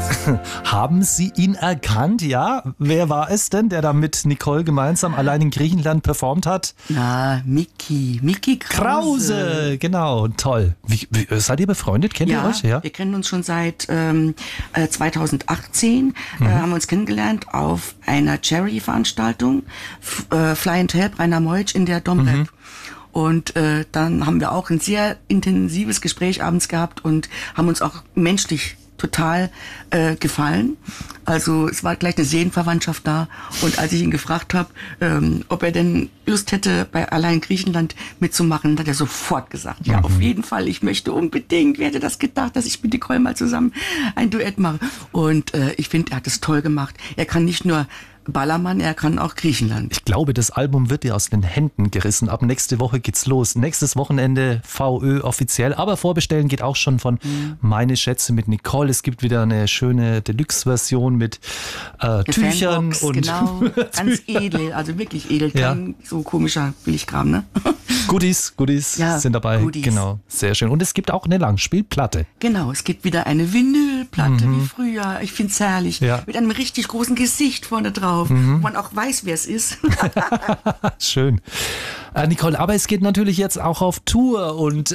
Haben Sie ihn erkannt? Ja? Wer war es denn, der da mit Nicole gemeinsam allein in Griechenland performt hat? Na, Micky Krause, genau, toll. Wie seid ihr befreundet? Kennt ihr euch? Ja, wir kennen uns schon seit 2018, haben wir uns kennengelernt auf einer Charity-Veranstaltung, Fly and Help, Rainer Meutsch in der Domrep. Und dann haben wir auch ein sehr intensives Gespräch abends gehabt und haben uns auch menschlich total gefallen. Also es war gleich eine Seelenverwandtschaft da. Und als ich ihn gefragt habe, ob er denn Lust hätte, bei Allein Griechenland mitzumachen, hat er sofort gesagt, ja, auf jeden Fall, ich möchte unbedingt. Wer hätte das gedacht, dass ich mit Nicole mal zusammen ein Duett mache? Und ich finde, er hat es toll gemacht. Er kann nicht nur Ballermann, er kann auch Griechenland. ich glaube, das Album wird dir aus den Händen gerissen. Ab nächste Woche geht's los. Nächstes Wochenende VÖ offiziell. Aber vorbestellen geht auch schon von Meine Schätze mit Nicole. Es gibt wieder eine schöne Deluxe-Version mit Tüchern Fanbox, und genau, ganz edel, also wirklich edel, kein so komischer Billigkram, ne? Goodies Ja, sind dabei. Goodies. Genau, sehr schön. Und es gibt auch eine Langspielplatte. Genau, es gibt wieder eine Vinylplatte wie früher. Ich find's herrlich. Ja. Mit einem richtig großen Gesicht vorne drauf, wo man auch weiß, wer es ist. Schön. Nicole, aber es geht natürlich jetzt auch auf Tour und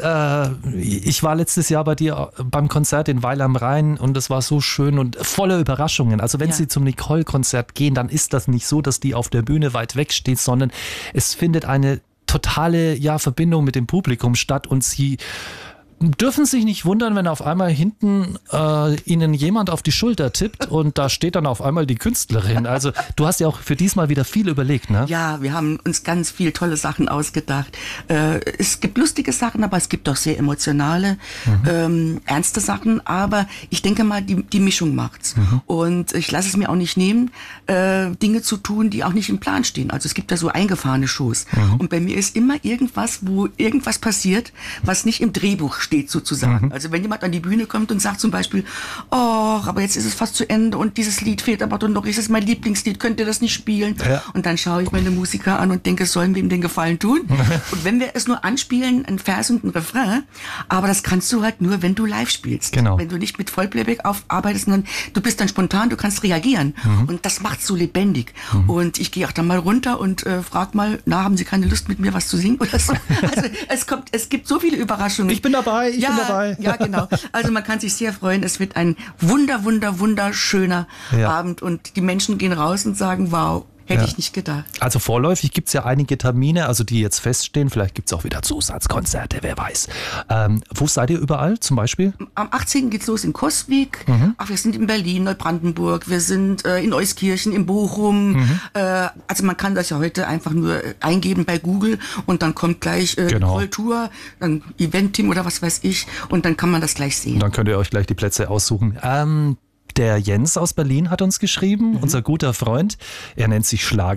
ich war letztes Jahr bei dir beim Konzert in Weil am Rhein und es war so schön und voller Überraschungen. Also wenn Sie zum Nicole-Konzert gehen, dann ist das nicht so, dass die auf der Bühne weit weg steht, sondern es findet eine totale Verbindung mit dem Publikum statt und Sie dürfen sich nicht wundern, wenn auf einmal hinten Ihnen jemand auf die Schulter tippt und da steht dann auf einmal die Künstlerin. Also du hast ja auch für diesmal wieder viel überlegt, ne? Ja, wir haben uns ganz viel tolle Sachen ausgedacht. Es gibt lustige Sachen, aber es gibt auch sehr emotionale, ernste Sachen. Aber ich denke mal, die Mischung macht's. Und ich lasse es mir auch nicht nehmen, Dinge zu tun, die auch nicht im Plan stehen. Also es gibt da so eingefahrene Shows. Und bei mir ist immer irgendwas, wo irgendwas passiert, was nicht im Drehbuch steht sozusagen. Also wenn jemand an die Bühne kommt und sagt zum Beispiel, oh, aber jetzt ist es fast zu Ende und dieses Lied fehlt aber doch noch, ist es mein Lieblingslied, könnt ihr das nicht spielen? Ja. Und dann schaue ich meine Musiker an und denke, sollen wir ihm den Gefallen tun? Und wenn wir es nur anspielen, ein Vers und ein Refrain, aber das kannst du halt nur, wenn du live spielst. Genau. Wenn du nicht mit Vollplayback aufarbeitest, sondern du bist dann spontan, du kannst reagieren. Und das macht so lebendig. Und ich gehe auch dann mal runter und frage mal, haben Sie keine Lust mit mir was zu singen oder so? Also es gibt so viele Überraschungen. Ich bin dabei, ich bin dabei. Ja, genau. Also man kann sich sehr freuen. Es wird ein wunderschöner Abend und die Menschen gehen raus und sagen, wow, hätte ich nicht gedacht. Also vorläufig gibt es ja einige Termine, also die jetzt feststehen. Vielleicht gibt es auch wieder Zusatzkonzerte, wer weiß. Wo seid ihr überall zum Beispiel? Am 18. geht's los in Kostwig. Wir sind in Berlin, Neubrandenburg. Wir sind in Euskirchen, in Bochum. Also man kann das ja heute einfach nur eingeben bei Google und dann kommt gleich Kultur, dann Event-Team oder was weiß ich und dann kann man das gleich sehen. Dann könnt ihr euch gleich die Plätze aussuchen. Der Jens aus Berlin hat uns geschrieben, unser guter Freund. Er nennt sich Schlager.